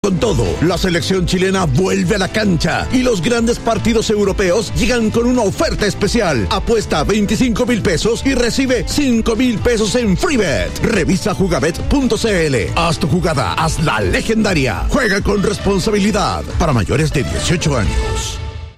Con todo, la selección chilena vuelve a la cancha y los grandes partidos europeos llegan con una oferta especial. Apuesta 25,000 pesos y recibe 5,000 pesos en FreeBet. Revisa jugabet.cl. Haz tu jugada, hazla legendaria. Juega con responsabilidad. Para mayores de 18 años.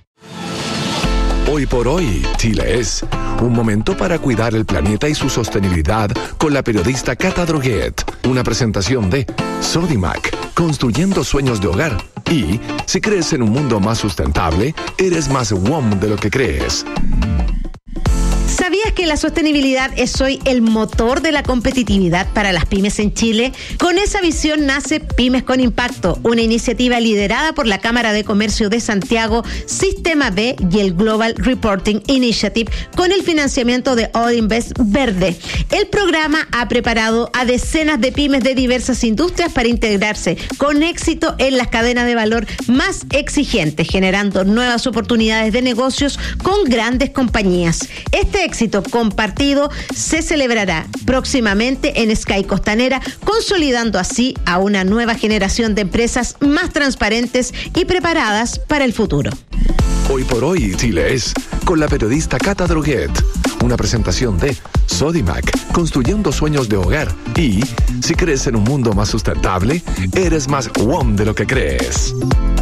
Hoy por hoy, Chile es un momento para cuidar el planeta y su sostenibilidad con la periodista Cata Droguet. Una presentación de Sodimac, construyendo sueños de hogar. Y si crees en un mundo más sustentable, eres más WOM de lo que crees. ¿Sabías que la sostenibilidad es hoy el motor de la competitividad para las pymes en Chile? Con esa visión nace Pymes con Impacto, una iniciativa liderada por la Cámara de Comercio de Santiago, Sistema B y el Global Reporting Initiative, con el financiamiento de Odinvest Verde. El programa ha preparado a decenas de pymes de diversas industrias para integrarse con éxito en las cadenas de valor más exigentes, generando nuevas oportunidades de negocios con grandes compañías. Este éxito compartido se celebrará próximamente en Sky Costanera, consolidando así a una nueva generación de empresas más transparentes y preparadas para el futuro. Hoy por hoy, Chile es con la periodista Cata Droguet. Una presentación de Sodimac, construyendo sueños de hogar. Y si crees en un mundo más sustentable, eres más WOM de lo que crees.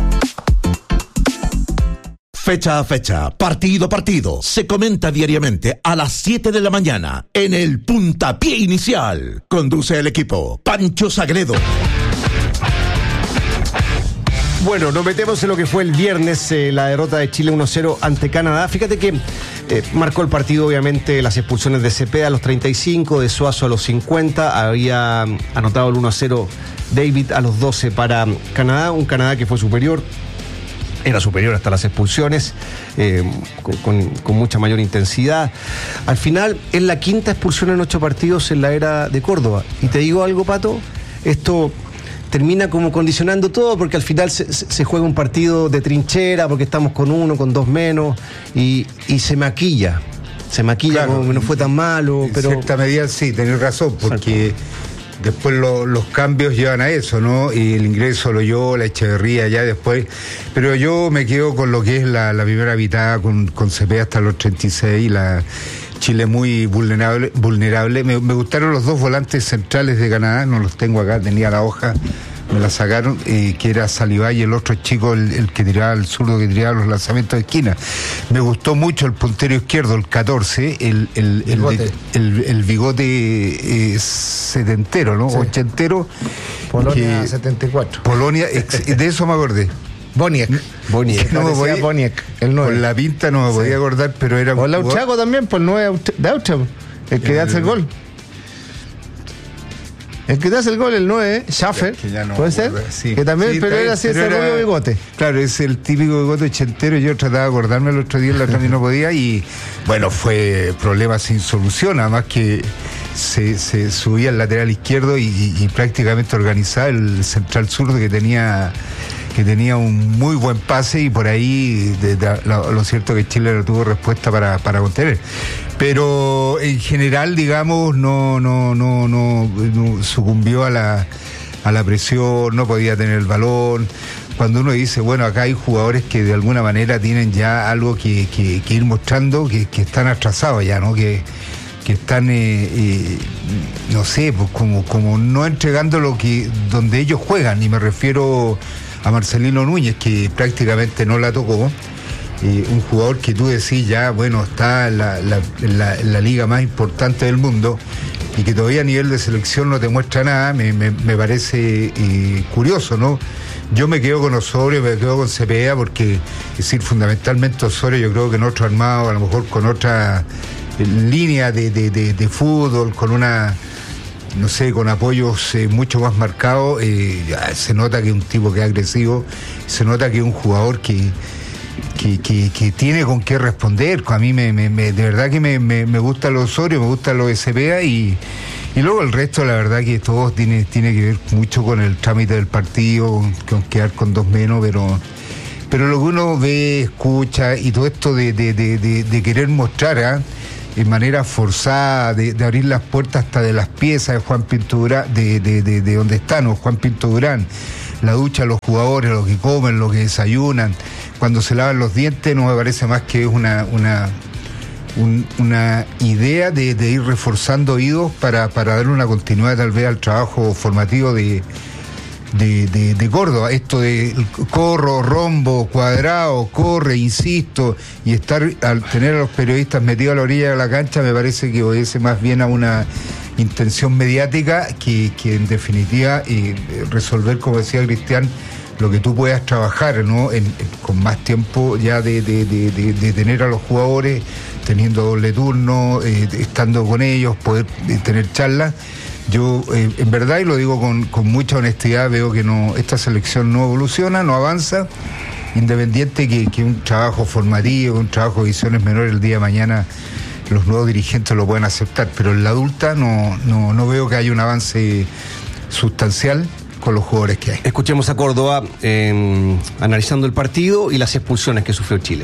Fecha a fecha, partido a partido, se comenta diariamente a las 7 de la mañana en el Puntapié Inicial. Conduce el equipo Pancho Sagredo. Bueno, nos metemos en lo que fue el viernes, la derrota de Chile 1-0 ante Canadá. Fíjate que marcó el partido, obviamente, las expulsiones de Cepeda a los 35, de Suazo a los 50. Había anotado el 1-0 David a los 12 para Canadá. Un Canadá que fue superior. Era superior hasta las expulsiones, con mucha mayor intensidad. Al final, es la quinta expulsión en 8 partidos en la era de Córdoba. Y te digo algo, Pato, esto termina como condicionando todo, porque al final se juega un partido de trinchera, porque estamos con 1, con 2 menos, y se maquilla. Se maquilla, claro, como que no fue tan malo. En pero cierta medida sí, tenés razón, porque... Exacto. Después los cambios llevan a eso, ¿no? Y el ingreso lo llevó la Echeverría ya después. Pero yo me quedo con lo que es la primera mitad, con Cepeda hasta los 36, la Chile muy vulnerable. Me gustaron los 2 volantes centrales de Canadá, no los tengo acá, tenía la hoja, me la sacaron, que era Salivá y el otro chico, el que tiraba, el zurdo que tiraba los lanzamientos de esquina. Me gustó mucho el puntero izquierdo, el 14, el bigote setentero, ¿no? Sí. Ochentero. Polonia 74. Polonia, de eso me acordé. Boniek. No me podía, Boniek, el 9. Con la pinta no me podía acordar, pero era... O Lauchaco también, por el 9 de Aucha, el que hace el gol. El que te hace el gol, el 9, Schaffer, no ¿puede ser? Sí. Que también, sí, pero era así, ese rubio bigote. Claro, es el típico bigote ochentero. Yo trataba de acordarme el otro día, la otra vez no podía, y bueno, fue problema sin solución, además que se subía el lateral izquierdo y prácticamente organizaba el central zurdo que tenía un muy buen pase, y por ahí lo cierto que Chile no tuvo respuesta para contener. Pero en general, digamos, no sucumbió a la presión, no podía tener el balón. Cuando uno dice, bueno, acá hay jugadores que de alguna manera tienen ya algo que ir mostrando, que están atrasados ya, ¿no? Que están, no sé, pues como no entregando donde ellos juegan, y me refiero a Marcelino Núñez, que prácticamente no la tocó. Un jugador que tú decís ya, bueno, está en la liga más importante del mundo, y que todavía a nivel de selección no te muestra nada, me parece curioso, ¿no? Yo me quedo con Osorio, me quedo con Cepeda, porque, es decir, fundamentalmente Osorio, yo creo que en otro armado, a lo mejor con otra línea de fútbol, con una, no sé, con apoyos mucho más marcados, se nota que es un tipo que es agresivo, se nota que es un jugador que tiene con qué responder. A mí de verdad que me gusta lo Osorio, me gusta lo de Cepeda, y luego el resto, la verdad que todo tiene que ver mucho con el trámite del partido, con quedar con 2 menos, pero lo que uno ve, escucha, y todo esto de querer mostrar, en manera forzada, de abrir las puertas hasta de las piezas de Juan Pinto Durán, de donde está, ¿no? Juan Pinto Durán, la ducha a los jugadores, lo que comen, lo que desayunan, cuando se lavan los dientes, no me parece más que una idea de ir reforzando oídos para darle una continuidad tal vez al trabajo formativo de Córdoba. Esto de corro, rombo, cuadrado, corre, insisto, y al tener a los periodistas metidos a la orilla de la cancha, me parece que obedece más bien a una intención mediática que en definitiva resolver, como decía Cristian, lo que tú puedas trabajar, ¿no? Con más tiempo ya de tener a los jugadores, teniendo doble turno, estando con ellos, poder tener charlas. Yo, en verdad, y lo digo con mucha honestidad, veo que esta selección no evoluciona, no avanza, independiente que un trabajo formativo, un trabajo de visiones menores el día de mañana, los nuevos dirigentes lo pueden aceptar, pero en la adulta no veo que haya un avance sustancial con los jugadores que hay. Escuchemos a Córdoba analizando el partido y las expulsiones que sufrió Chile.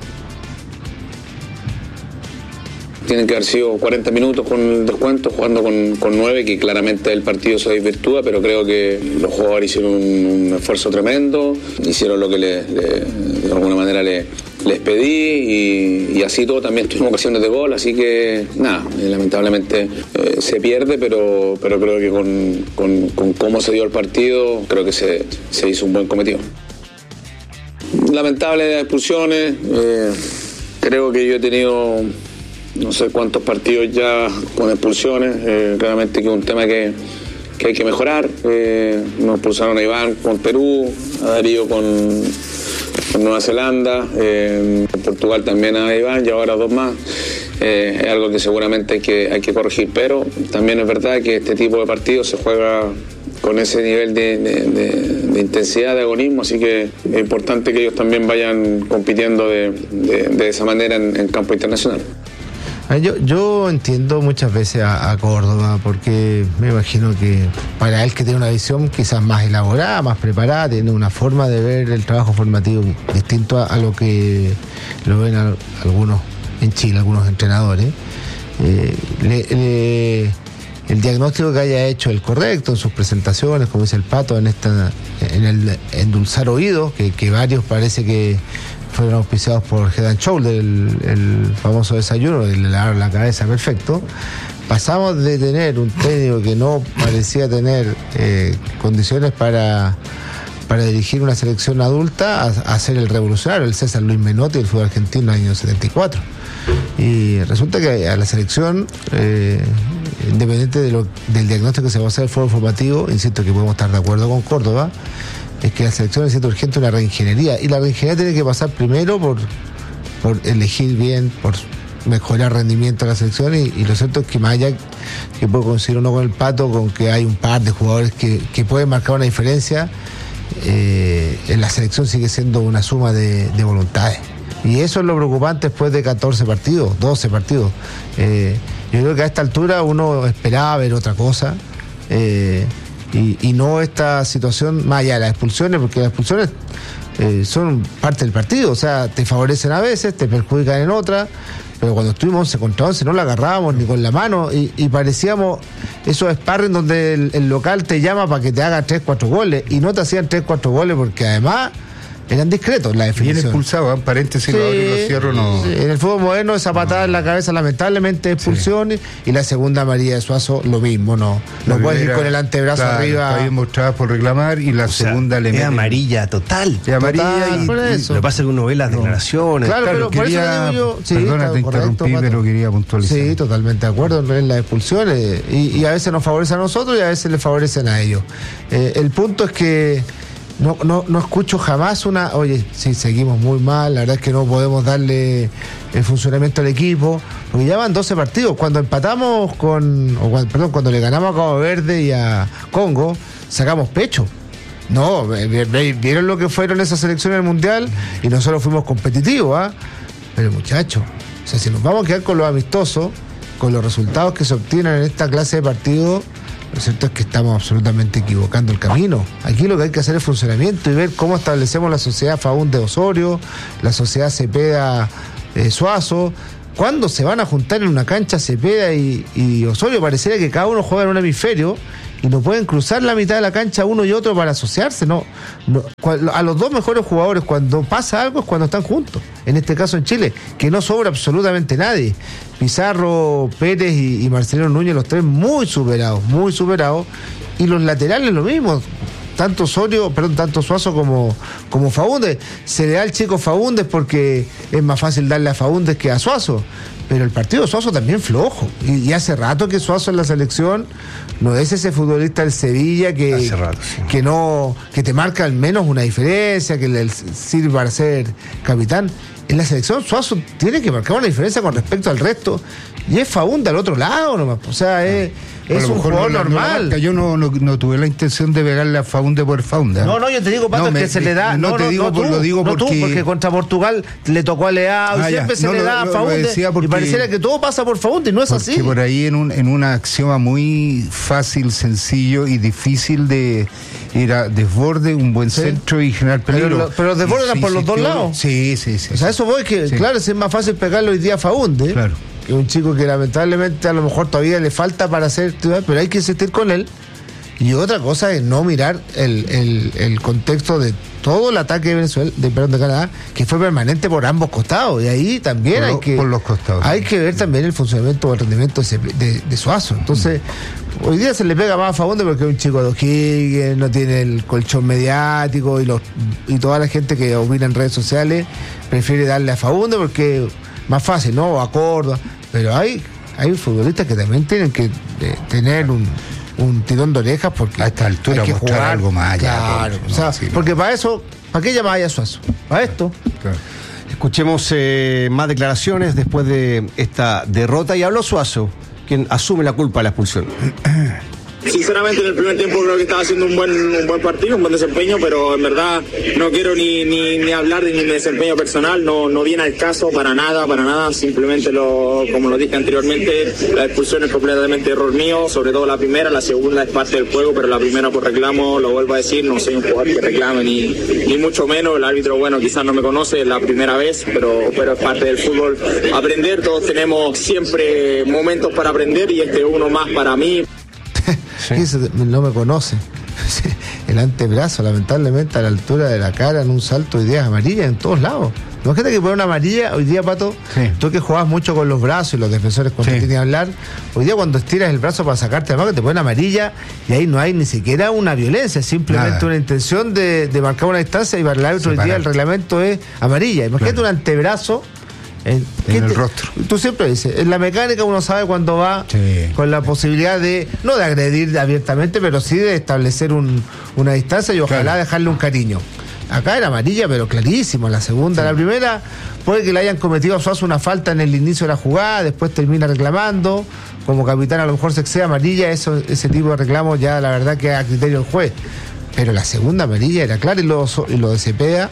Tienen que haber sido 40 minutos con el descuento, jugando con 9, que claramente el partido se desvirtúa, pero creo que los jugadores hicieron un esfuerzo tremendo, hicieron lo que de alguna manera les pedí, y así todo también tuvimos ocasiones de gol, así que nada, lamentablemente se pierde, pero creo que con cómo se dio el partido, creo que se hizo un buen cometido. Lamentable las expulsiones, creo que yo he tenido no sé cuántos partidos ya con expulsiones, claramente que es un tema que hay que mejorar. Nos expulsaron a Iván con Perú, a Darío con Nueva Zelanda, en Portugal también a Iván y ahora 2 más. Es algo que seguramente hay que corregir, pero también es verdad que este tipo de partidos se juega con ese nivel de intensidad, de agonismo, así que es importante que ellos también vayan compitiendo de esa manera en campo internacional. Yo entiendo muchas veces a Córdoba, porque me imagino que para él, que tiene una visión quizás más elaborada, más preparada, tiene una forma de ver el trabajo formativo distinto a lo que lo ven algunos en Chile, algunos entrenadores. El diagnóstico que haya hecho el correcto en sus presentaciones, como dice el Pato, en el endulzar oídos, que varios parece que fueron auspiciados por Head and Shoulder, el famoso desayuno, el lavar la cabeza perfecto. Pasamos de tener un técnico que no parecía tener condiciones para dirigir una selección adulta a ser el revolucionario, el César Luis Menotti del fútbol argentino en el año 74. Y resulta que a la selección, independiente del diagnóstico que se va a hacer del fútbol formativo, insisto que podemos estar de acuerdo con Córdoba, es que la selección necesita urgente una reingeniería, y la reingeniería tiene que pasar primero por elegir bien, por mejorar rendimiento de la selección, y lo cierto es que más allá que puedo coincidir uno con el Pato, con que hay un par de jugadores que pueden marcar una diferencia, en la selección sigue siendo una suma de voluntades, y eso es lo preocupante después de 14 partidos, 12 partidos. Yo creo que a esta altura uno esperaba ver otra cosa, y no esta situación más allá de las expulsiones, porque las expulsiones son parte del partido, o sea, te favorecen a veces, te perjudican en otras, pero cuando estuvimos 11 contra 11 no la agarrábamos ni con la mano, y parecíamos esos sparring donde el local te llama para que te haga 3-4 goles, y no te hacían 3-4 goles porque además eran discretos la definición. Bien expulsado, paréntesis, sí, lo abro y lo cierro, no. Sí. En el fútbol moderno esa patada en la cabeza lamentablemente es expulsión, sí. Y la segunda amarilla de Suazo lo mismo, no puedes ir con el antebrazo arriba. Está bien mostrada por reclamar, y la segunda le mete amarilla total. Es amarilla, y por eso. Lo que pasa es que uno ve las declaraciones. Claro, pero por eso digo yo, sí, perdona, te interrumpí, pero quería puntualizar. Sí, totalmente de acuerdo en las expulsiones, y a veces nos favorece a nosotros y a veces les favorecen a ellos. El punto es que no escucho jamás oye, sí, seguimos muy mal, la verdad es que no podemos darle el funcionamiento al equipo, porque ya van 12 partidos. Cuando empatamos cuando le ganamos a Cabo Verde y a Congo, sacamos pecho. No, vieron lo que fueron esas selecciones del Mundial, y nosotros fuimos competitivos, pero muchachos, o sea, si nos vamos a quedar con los amistosos, con los resultados que se obtienen en esta clase de partidos, lo cierto es que estamos absolutamente equivocando el camino. Aquí lo que hay que hacer es funcionamiento y ver cómo establecemos la sociedad Faúnde Osorio, la sociedad Cepeda Suazo, ¿cuándo se van a juntar en una cancha Cepeda y Osorio? Pareciera que cada uno juega en un hemisferio y no pueden cruzar la mitad de la cancha uno y otro para asociarse. No, a los dos mejores jugadores cuando pasa algo es cuando están juntos. En este caso en Chile, que no sobra absolutamente nadie. Pizarro, Pérez y Marcelino Núñez, los tres muy superados. Y los laterales lo mismo. Tanto Suazo como Faúndez. Se le da al chico Faúndez porque es más fácil darle a Faúndez que a Suazo. Pero el partido de Suazo también flojo. Y hace rato que Suazo en la selección no es ese futbolista del Sevilla que te marca al menos una diferencia, que le sirve para ser capitán. En la selección Suazo tiene que marcar una diferencia con respecto al resto. Y es Faúndez al otro lado nomás. O sea, es un jugador normal. Yo no tuve la intención de pegarle a Faúndez por Faúndez. No, yo te digo, Pato, es que se le da. Lo digo porque contra Portugal le tocó a Leao y siempre se le da a Faúndez. Y pareciera que todo pasa por Faúndez, y no es así. Porque por ahí en una axioma muy fácil, sencillo y difícil de ir a desborde, un buen centro y generar peligro. Pero los desbordan por los dos lados. Sí. O sea, eso voy que, claro, es más fácil pegarlo hoy día a Faúndez. Claro. Que un chico que lamentablemente a lo mejor todavía le falta para ser titular, pero hay que insistir con él. Y otra cosa es no mirar el contexto de todo el ataque de Venezuela, de Canadá, que fue permanente por ambos costados. Y ahí también por los costados. Hay que ver también el funcionamiento o el rendimiento de Suazo. Entonces, hoy día se le pega más a Faúndez porque es un chico de O'Higgins, no tiene el colchón mediático y toda la gente que opina en redes sociales prefiere darle a Faúndez porque más fácil, ¿no? O a Córdoba. Pero hay futbolistas que también tienen que tener un tirón de orejas porque a esta altura hay que mostrar jugar algo más allá. Claro, o sea, porque para eso, ¿para qué llamar a Suazo? Para esto. Claro. Escuchemos más declaraciones después de esta derrota y habló Suazo, quien asume la culpa de la expulsión. Sinceramente en el primer tiempo creo que estaba haciendo un buen partido, un buen desempeño, pero en verdad no quiero ni hablar de mi desempeño personal, no viene al caso para nada, simplemente como lo dije anteriormente, la expulsión es completamente error mío, sobre todo la primera, la segunda es parte del juego, pero la primera por reclamo, lo vuelvo a decir, no soy un jugador que reclame ni mucho menos, el árbitro bueno quizás no me conoce, es la primera vez, pero es parte del fútbol aprender, todos tenemos siempre momentos para aprender y este es uno más para mí. Sí. No me conoce. El antebrazo, lamentablemente, a la altura de la cara, en un salto, hoy día es amarilla en todos lados. Imagínate que poner una amarilla, hoy día, Pato, tú que jugabas mucho con los brazos y los defensores cuando tienen que hablar, hoy día cuando estiras el brazo para sacarte la mano, te ponen amarilla y ahí no hay ni siquiera una violencia, simplemente una intención de marcar una distancia y para el árbitro hoy día el reglamento es amarilla. Imagínate un antebrazo en el rostro. Tú siempre dices, en la mecánica uno sabe cuando va con la posibilidad de, no de agredir abiertamente, pero sí de establecer una distancia y ojalá dejarle un cariño. Acá era amarilla, pero clarísimo. La segunda, la primera, puede que le hayan cometido a Suazo una falta en el inicio de la jugada, después termina reclamando. Como capitán a lo mejor se excede amarilla, ese tipo de reclamos ya la verdad que a criterio del juez. Pero la segunda amarilla era clara y lo de Cepeda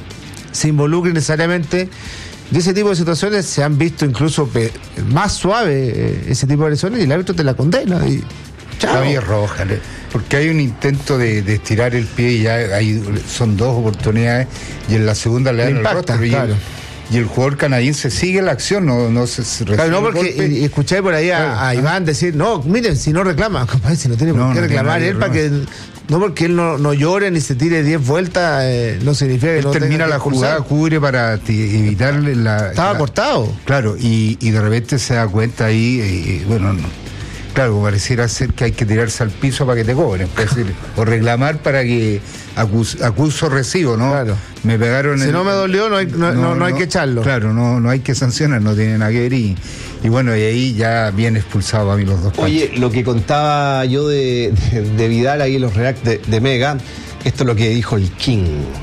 se involucra necesariamente. De ese tipo de situaciones se han visto incluso más suave ese tipo de lesiones y el árbitro te la condena. Y chao. Es roja, porque hay un intento de estirar el pie y ya son dos oportunidades y en la segunda le dan el rostro. Y el jugador canadiense sigue la acción, no se claro, no, porque escuché por ahí a Iván decir, no, miren, si no reclama, compadre, si no tiene por qué reclamar él para que... No porque él no llore ni se tire 10 vueltas, no significa que él no termina la jugada, cubre para evitar Estaba cortado. Claro, y de repente se da cuenta ahí, claro, pareciera ser que hay que tirarse al piso para que te cobren, o reclamar para que acuso recibo, ¿no? Claro. Me pegaron. Si no me dolió, no hay que echarlo. Claro, no hay que sancionar, no tiene nada que ver y bueno, y ahí ya bien expulsado a mí los dos. Oye, lo que contaba yo de Vidal ahí en los reacts de Mega, esto es lo que dijo el King.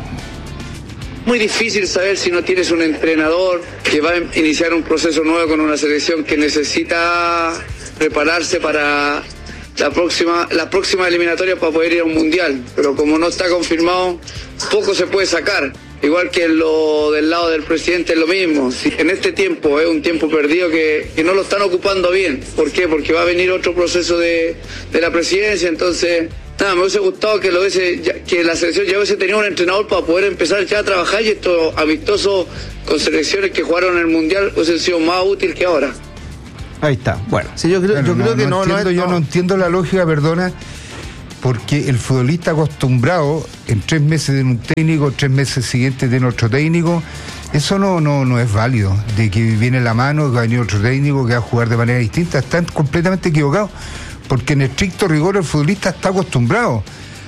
Muy difícil saber si no tienes un entrenador que va a iniciar un proceso nuevo con una selección que necesita prepararse para la próxima eliminatoria para poder ir a un mundial, pero como no está confirmado, poco se puede sacar. Igual que lo del lado del presidente es lo mismo. En este tiempo es un tiempo perdido que no lo están ocupando bien. ¿Por qué? Porque va a venir otro proceso de la presidencia, entonces Nada, me hubiese gustado que la selección ya hubiese tenido un entrenador para poder empezar ya a trabajar, y estos amistosos con selecciones que jugaron en el Mundial hubiesen sido más útil que ahora. Ahí está. Bueno, sí, yo creo que no entiendo la lógica, perdona, porque el futbolista acostumbrado en 3 meses tiene un técnico, 3 meses siguientes tiene otro técnico. Eso no es válido, de que viene la mano, que va a venir otro técnico, que va a jugar de manera distinta. Están completamente equivocados, porque en estricto rigor el futbolista está acostumbrado.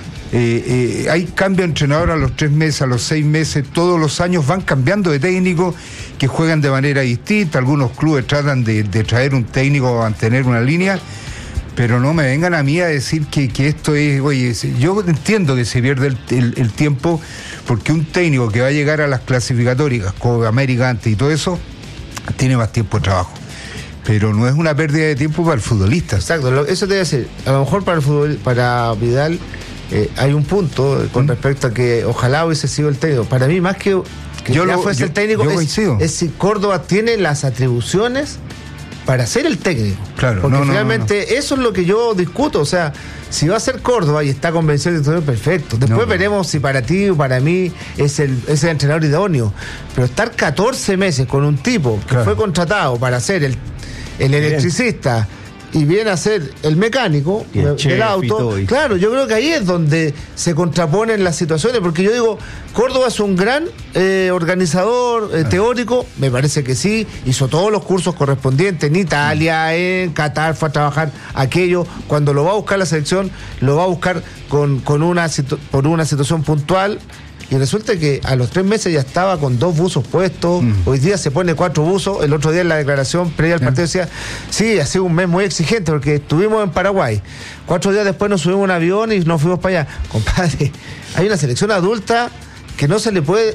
Hay cambio de entrenador a los 3 meses, a los 6 meses, todos los años van cambiando de técnico, que juegan de manera distinta. Algunos clubes tratan de traer un técnico a mantener una línea, pero no me vengan a mí a decir que esto es... Oye, yo entiendo que se pierde el tiempo, porque un técnico que va a llegar a las clasificatorias, Copa América antes y todo eso, tiene más tiempo de trabajo. Pero no es una pérdida de tiempo para el futbolista. Exacto, eso te voy a decir. A lo mejor para Vidal hay un punto con respecto a que ojalá hubiese sido el técnico. Para mí, más que fuese el técnico, es si Córdoba tiene las atribuciones para ser el técnico. Claro, porque finalmente eso es lo que yo discuto. O sea, si va a ser Córdoba y está convencido de todo, perfecto. Después veremos si para ti o para mí es el entrenador idóneo. Pero estar 14 meses con un tipo que fue contratado para ser el electricista y viene a ser el mecánico del auto, claro, yo creo que ahí es donde se contraponen las situaciones, porque yo digo, Córdoba es un gran organizador teórico, me parece que sí, hizo todos los cursos correspondientes en Italia, en Qatar, fue a trabajar aquello. Cuando lo va a buscar la selección, lo va a buscar por una situación puntual. Y resulta que a los 3 meses ya estaba con 2 buzos puestos. Hoy día se pone 4 buzos. El otro día en la declaración previa al partido decía, sí, ha sido un mes muy exigente porque estuvimos en Paraguay. 4 días después nos subimos a un avión y nos fuimos para allá. Compadre, hay una selección adulta que no se le puede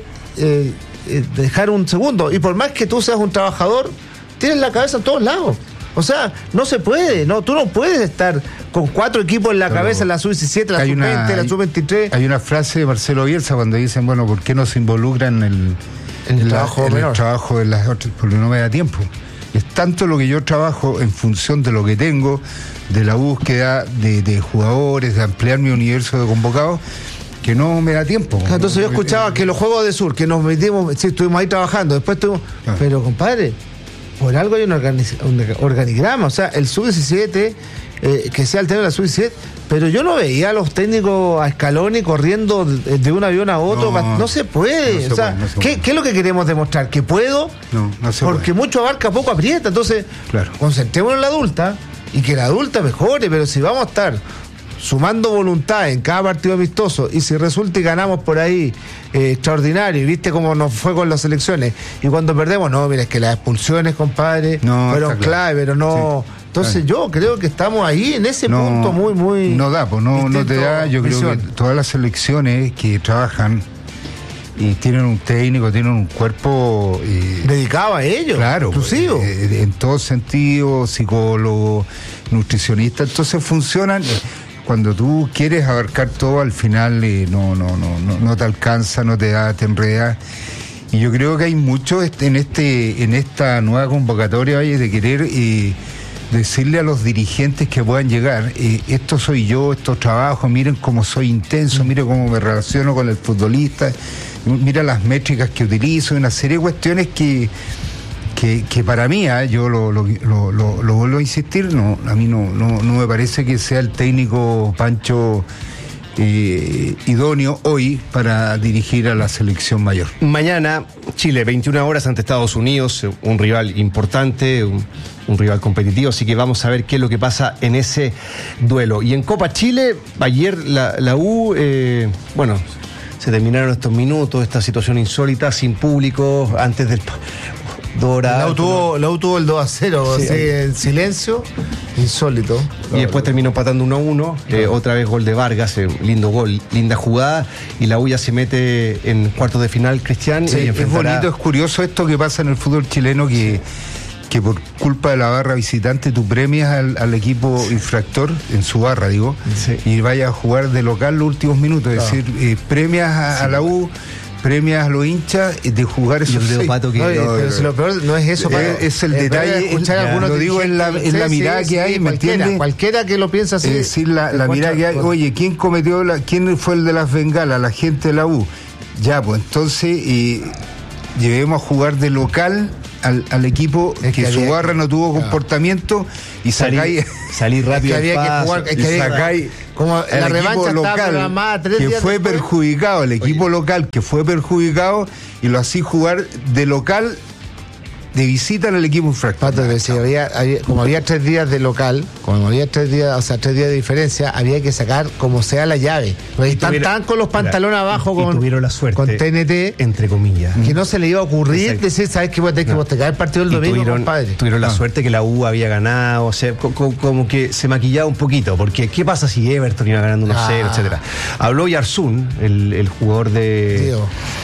dejar un segundo. Y por más que tú seas un trabajador, tienes la cabeza en todos lados. O sea, no se puede, tú no puedes estar con 4 equipos en la cabeza, en la sub-17, la sub-20, la sub-23. Hay una frase de Marcelo Bielsa cuando dicen, bueno, ¿por qué no se involucran en el trabajo de las otras? Porque no me da tiempo. Es tanto lo que yo trabajo en función de lo que tengo, de la búsqueda de jugadores, de ampliar mi universo de convocados, que no me da tiempo. Entonces yo escuchaba que los Juegos de Sur, que nos metimos, sí, estuvimos ahí trabajando, después estuvimos... Pero, compadre, por algo hay un organigrama, o sea, el sub-17, que sea el técnico de la sub-17, pero yo no veía a los técnicos a Scaloni corriendo de un avión a otro, no se puede. ¿Qué es lo que queremos demostrar? ¿Que puedo? No se puede. Porque mucho abarca, poco aprieta, entonces concentrémonos en la adulta y que la adulta mejore, pero si vamos a estar sumando voluntad en cada partido amistoso, y si resulta y ganamos por ahí extraordinario, y viste cómo nos fue con las elecciones, y cuando perdemos, mira, es que las expulsiones, compadre, fueron clave, pero no... Sí. Entonces yo creo que estamos ahí en ese punto muy... No da, pues no te da. Yo creo que todas las selecciones que trabajan y tienen un técnico, tienen un cuerpo... dedicado a ellos, claro, inclusivo. En todo sentido, psicólogo, nutricionista, entonces funcionan... Cuando tú quieres abarcar todo, al final no te alcanza, no te da, te enredas. Y yo creo que hay mucho en esta nueva convocatoria de querer decirle a los dirigentes que puedan llegar, esto soy yo, esto trabajo, miren cómo soy intenso, miren cómo me relaciono con el futbolista, mira las métricas que utilizo, una serie de cuestiones que para mí, yo lo vuelvo a insistir, a mí no me parece que sea el técnico Pancho idóneo hoy para dirigir a la selección mayor. Mañana, Chile, 21 horas ante Estados Unidos, un rival importante, un rival competitivo, así que vamos a ver qué es lo que pasa en ese duelo. Y en Copa Chile, ayer la U, se terminaron estos minutos, esta situación insólita, sin público, antes del... La U tuvo el 2-0, sí, así, en silencio, insólito. Y después terminó empatando 1-1, otra vez gol de Vargas, lindo gol, linda jugada, y la U ya se mete en cuartos de final, Cristian. Sí, es bonito, es curioso esto que pasa en el fútbol chileno, que por culpa de la barra visitante tú premias al equipo infractor, en su barra y vaya a jugar de local los últimos minutos, es decir, premias a la U, premias a los hinchas de jugar esos 6. Pato, que pero si lo peor no es eso, Pato. Es el detalle, lo digo en la mirada que hay, ¿me entiendes? Cualquiera que lo piensa así. Es decir, la mirada que hay, oye, ¿quién fue el de las bengalas? La gente de la U. Ya, pues entonces llevemos a jugar de local al equipo que su barra no tuvo comportamiento y sacáis rápido que sacáis como la revancha local que fue perjudicado, el equipo local que fue perjudicado, y lo así jugar de local de visita en el equipo infractor. Pato, como había 3 días de local, como había 3 días, o sea, 3 días de diferencia, había que sacar como sea la llave. Pues están con los pantalones abajo y tuvieron la suerte, con TNT, entre comillas, que no se le iba a ocurrir decir, ¿sabes qué? Voy a tener que postergar el partido del domingo, compadre. Tuvieron la suerte que la U había ganado, o sea, como que se maquillaba un poquito, porque ¿qué pasa si Everton iba ganando 1-0, etcétera? Habló Yarsun, el jugador de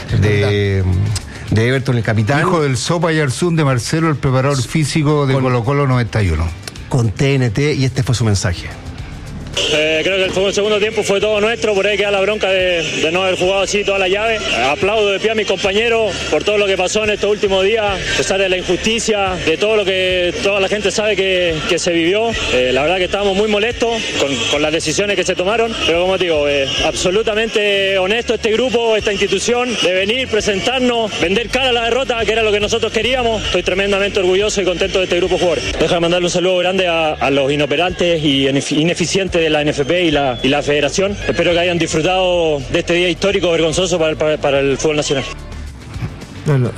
Everton, el capitán. Hijo del Sopa Yarsun de Marcelo, el preparador físico de Colo-Colo 91. Con TNT, y este fue su mensaje. Creo que el segundo tiempo fue todo nuestro, por ahí queda la bronca de no haber jugado así toda la llave. Aplaudo de pie a mis compañeros por todo lo que pasó en estos últimos días, a pesar de la injusticia, de todo lo que toda la gente sabe que se vivió. La verdad que estábamos muy molestos con las decisiones que se tomaron, pero como te digo, absolutamente honesto este grupo, esta institución, de venir, presentarnos, vender cara a la derrota, que era lo que nosotros queríamos. Estoy tremendamente orgulloso y contento de este grupo de jugadores. Déjame mandarle un saludo grande a los inoperantes y ineficientes de la NFP y la Federación. Espero que hayan disfrutado de este día histórico, vergonzoso para el fútbol nacional. Bueno,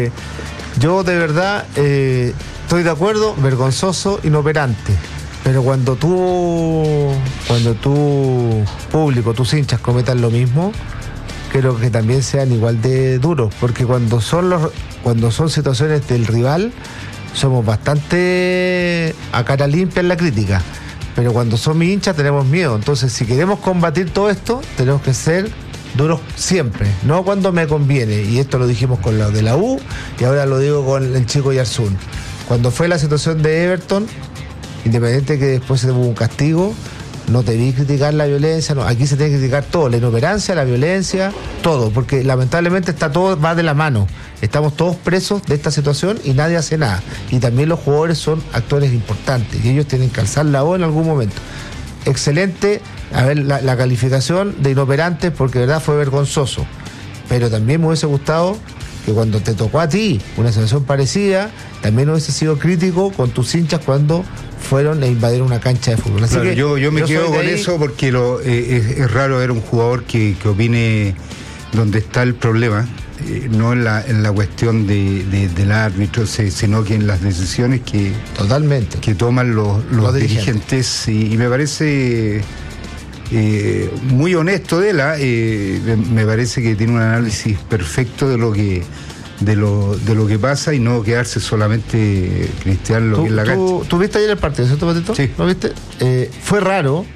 yo de verdad estoy de acuerdo, vergonzoso, inoperante. Pero cuando tú público, tus hinchas cometan lo mismo, creo que también sean igual de duros, porque cuando son situaciones del rival, somos bastante a cara limpia en la crítica. Pero cuando son mis hinchas tenemos miedo. Entonces, si queremos combatir todo esto, tenemos que ser duros siempre, no cuando me conviene. Y esto lo dijimos con los de la U y ahora lo digo con el chico Yarsun. Cuando fue la situación de Everton, independiente que después se tuvo un castigo, no te vi criticar la violencia, no, aquí se tiene que criticar todo, la inoperancia, la violencia, todo, porque lamentablemente va de la mano. Estamos todos presos de esta situación y nadie hace nada. Y también los jugadores son actores importantes y ellos tienen que alzar la voz en algún momento. Excelente, a ver, la calificación de inoperantes, porque de verdad fue vergonzoso. Pero también me hubiese gustado que cuando te tocó a ti una situación parecida, también hubiese sido crítico con tus hinchas cuando fueron a invadir una cancha de fútbol. Así claro, que yo me quedo con eso, porque es raro ver un jugador que opine donde está el problema, no en la cuestión del árbitro, sino que en las decisiones que toman los dirigentes. Y me parece muy honesto de él. Me parece que tiene un análisis perfecto de lo que pasa y no quedarse solamente cristiano lo que es la cancha. ¿Tú viste ayer el partido, cierto, Patito? Sí. ¿Lo viste? Fue raro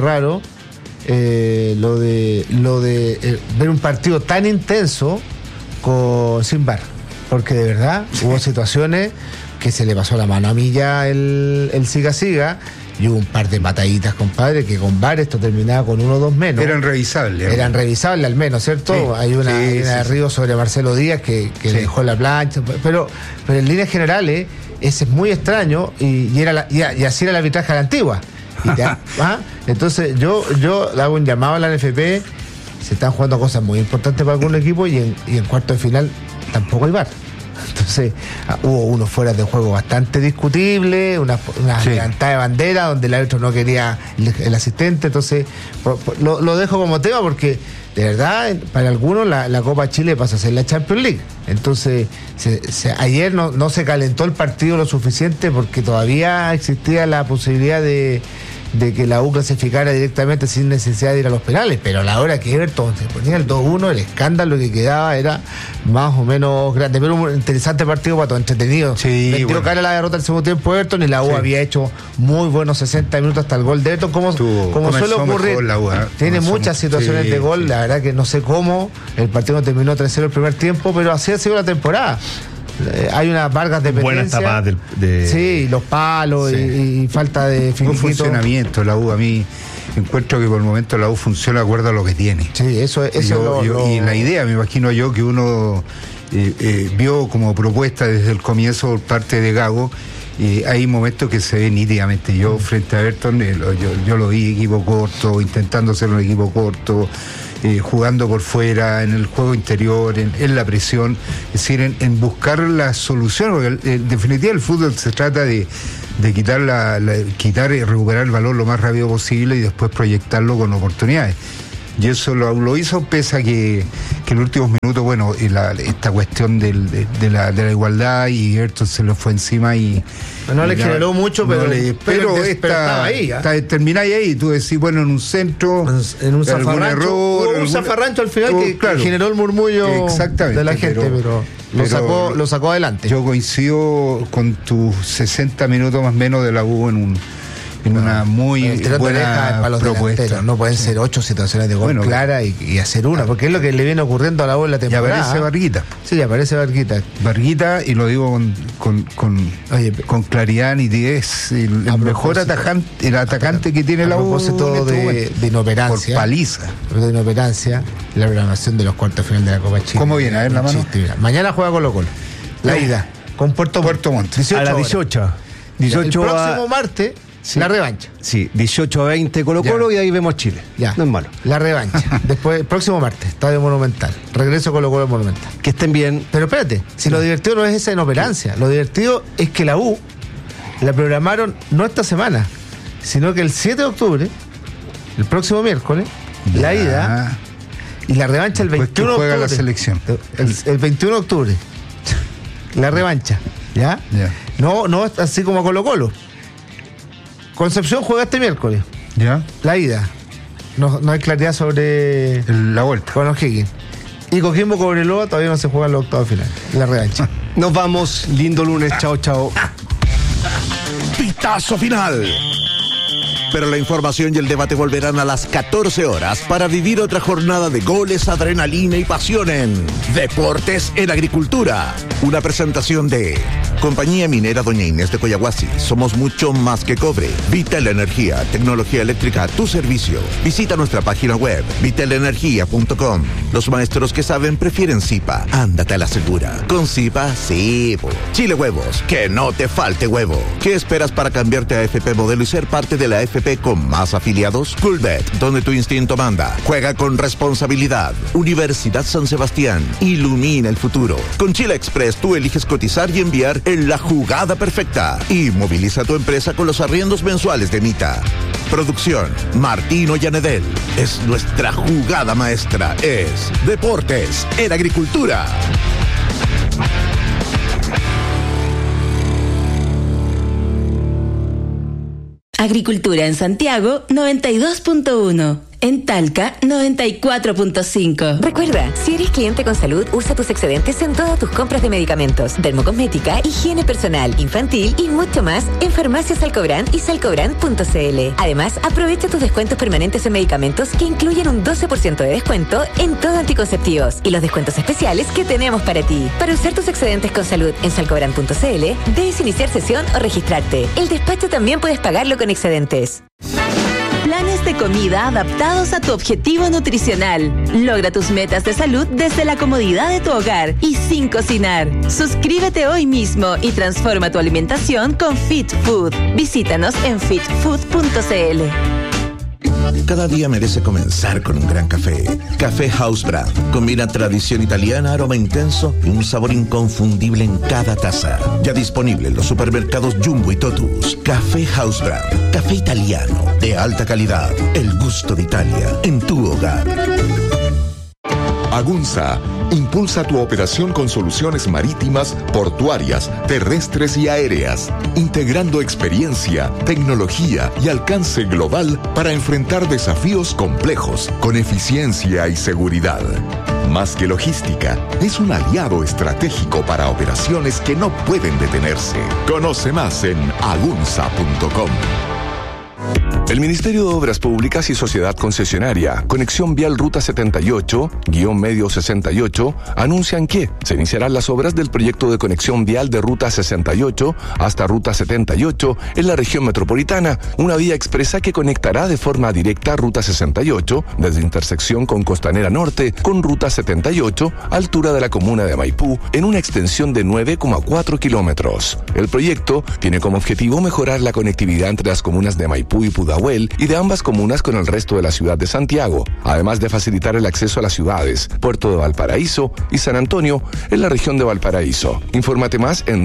lo de ver un partido tan intenso sin VAR, porque de verdad hubo situaciones que se le pasó la mano a Milla el siga y hubo un par de pataditas, compadre, que con VAR esto terminaba con 1 o 2 menos. Eran revisables al menos, ¿cierto? Sí, hay una de Río sobre Marcelo Díaz que le dejó la plancha, pero en líneas generales ese es muy extraño y así era el arbitraje a la antigua. Entonces yo le hago un llamado a la NFP. Se están jugando cosas muy importantes para algún equipo y en cuarto de final tampoco hay VAR. Entonces hubo unos fuera de juego bastante discutibles, una levantada de bandera donde el árbitro no quería el asistente. Entonces lo dejo como tema porque de verdad para algunos la Copa Chile pasa a ser la Champions League. Entonces ayer no se calentó el partido lo suficiente porque todavía existía la posibilidad de que la U clasificara directamente sin necesidad de ir a los penales, pero a la hora que Everton se ponía el 2-1, el escándalo que quedaba era más o menos grande, pero un interesante partido para todo, entretenido. Metió cara a la derrota el segundo tiempo Everton y la U había hecho muy buenos 60 minutos hasta el gol de Everton, como suele ocurrir. Tiene muchas situaciones de gol, la verdad que no sé cómo, el partido no terminó 3-0 el primer tiempo, pero así ha sido la temporada. Hay unas Vargas de dependencia. Buenas tapadas Sí, los palos y falta de un funcionamiento la U a mí. encuentro que por el momento la U funciona de acuerdo a lo que tiene. Sí, Y la idea, me imagino yo, que uno vio como propuesta desde el comienzo por parte de Gago. Hay momentos que se ven nítidamente. Yo frente a Everton, yo lo vi equipo corto, intentando hacer un equipo corto, jugando por fuera, en el juego interior, en la presión, es decir, en buscar la solución, porque en definitiva el fútbol se trata de quitar y recuperar el valor lo más rápido posible y después proyectarlo con oportunidades. Y eso lo hizo, pese a que en los últimos minutos, bueno, esta cuestión de la igualdad, y Everton se le fue encima y... No le generó mucho, pero estaba ahí. Termináis ahí, tú decís, bueno, en un centro, en un zafarrancho, error, un zafarrancho al final que generó el murmullo de la gente, pero lo sacó adelante. Yo coincido con tus 60 minutos más o menos de la U en una muy buena propuesta. No pueden ser 8 situaciones de gol claras y hacer una, porque es lo que le viene ocurriendo a la U en la temporada. Y aparece Varguita. Sí, aparece Varguita. Varguita, y lo digo con claridad, nitidez, el mejor atacante que tiene la U. A propósito de inoperancia. Por paliza. De inoperancia, la programación de los cuartos final de la Copa Chile. ¿Cómo viene? A ver la mano. Mañana juega Colo-Colo. La ida. Con Puerto Montt. A las 18. El próximo martes. Sí. La revancha. Sí, 18-20 Colo-Colo y ahí vemos Chile. Ya. No es malo. La revancha. Después, el próximo martes, Estadio Monumental. Regreso Colo-Colo Monumental. Que estén bien. Pero espérate, si lo divertido no es esa inoperancia, lo divertido es que la U la programaron no esta semana, sino que el 7 de octubre, el próximo miércoles, la ida y la revancha el 21 de octubre. Juega la selección. El 21 de octubre. La revancha. ¿Ya? No así como a Colo-Colo. Concepción juega este miércoles. ¿Ya? La ida. No hay claridad sobre la vuelta. Con O'Higgins. Y Coquimbo Cobreloa todavía no se juega en los octavos finales. La revancha. Nos vamos. Lindo lunes. Chao. Pitazo final. Pero la información y el debate volverán a las 14 horas para vivir otra jornada de goles, adrenalina y pasión en Deportes en Agricultura. Una presentación de Compañía Minera Doña Inés de Coyahuasi. Somos mucho más que cobre. Vital Energía, tecnología eléctrica a tu servicio. Visita nuestra página web, vitalenergia.com. Los maestros que saben prefieren Zipa. Ándate a la segura. Con Zipa, sí. Chile Huevos, que no te falte huevo. ¿Qué esperas para cambiarte a FP Modelo y ser parte de la FP con más afiliados? Coolbet, donde tu instinto manda. Juega con responsabilidad. Universidad San Sebastián, ilumina el futuro. Con Chile Express tú eliges cotizar y enviar en la jugada perfecta. Y moviliza tu empresa con los arriendos mensuales de Mita. Producción, Martino Llanedel. Es nuestra jugada maestra. Es Deportes en Agricultura. Agricultura en Santiago 92.1. En Talca, 94.5. Recuerda, si eres cliente con salud, usa tus excedentes en todas tus compras de medicamentos, dermocosmética, higiene personal, infantil y mucho más en Farmacias Salcobrán y salcobrán.cl. Además, aprovecha tus descuentos permanentes en medicamentos que incluyen un 12% de descuento en todo anticonceptivos y los descuentos especiales que tenemos para ti. Para usar tus excedentes con salud en salcobrán.cl, debes iniciar sesión o registrarte. El despacho también puedes pagarlo con excedentes. Planes de comida adaptados a tu objetivo nutricional. Logra tus metas de salud desde la comodidad de tu hogar y sin cocinar. Suscríbete hoy mismo y transforma tu alimentación con Fit Food. Visítanos en fitfood.cl. Cada día merece comenzar con un gran café. Café House Brand. Combina tradición italiana, aroma intenso y un sabor inconfundible en cada taza. Ya disponible en los supermercados Jumbo y Totus. Café House Brand. Café italiano de alta calidad. El gusto de Italia en tu hogar. Agunza impulsa tu operación con soluciones marítimas, portuarias, terrestres y aéreas, integrando experiencia, tecnología y alcance global para enfrentar desafíos complejos con eficiencia y seguridad. Más que logística, es un aliado estratégico para operaciones que no pueden detenerse. Conoce más en agunza.com. El Ministerio de Obras Públicas y Sociedad Concesionaria, Conexión Vial Ruta 78-Medio 68, anuncian que se iniciarán las obras del proyecto de conexión vial de Ruta 68 hasta Ruta 78 en la región metropolitana, una vía expresa que conectará de forma directa Ruta 68 desde intersección con Costanera Norte con Ruta 78, altura de la comuna de Maipú, en una extensión de 9,4 kilómetros. El proyecto tiene como objetivo mejorar la conectividad entre las comunas de Maipú y Pudahuel y de ambas comunas con el resto de la ciudad de Santiago, además de facilitar el acceso a las ciudades Puerto de Valparaíso y San Antonio en la región de Valparaíso. Infórmate más en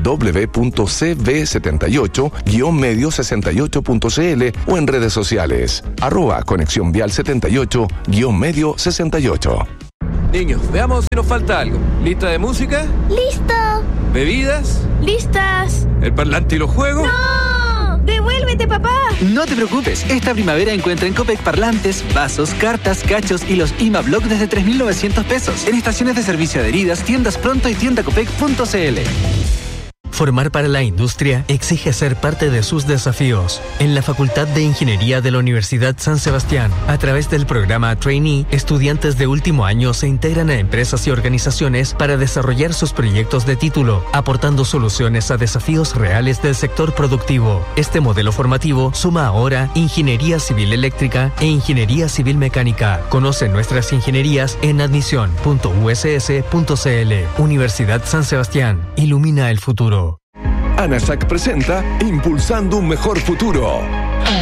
www.cv78-medio68.cl o en redes sociales @Conexión Vial 78-Medio 68. Niños, veamos si nos falta algo. ¿Lista de música? ¡Listo! ¿Bebidas? ¡Listas! ¿El parlante y los juegos? ¡No! ¡Devuélvete, papá! No te preocupes, esta primavera encuentra en Copec parlantes, vasos, cartas, cachos y los IMA-Block desde 3.900 pesos. En estaciones de servicio adheridas, tiendas Pronto y tiendacopec.cl. Formar para la industria exige ser parte de sus desafíos. En la Facultad de Ingeniería de la Universidad San Sebastián, a través del programa Trainee, estudiantes de último año se integran a empresas y organizaciones para desarrollar sus proyectos de título, aportando soluciones a desafíos reales del sector productivo. Este modelo formativo suma ahora Ingeniería Civil Eléctrica e Ingeniería Civil Mecánica. Conoce nuestras ingenierías en admisión.uss.cl. Universidad San Sebastián. Ilumina el futuro. ANASAC presenta Impulsando un Mejor Futuro.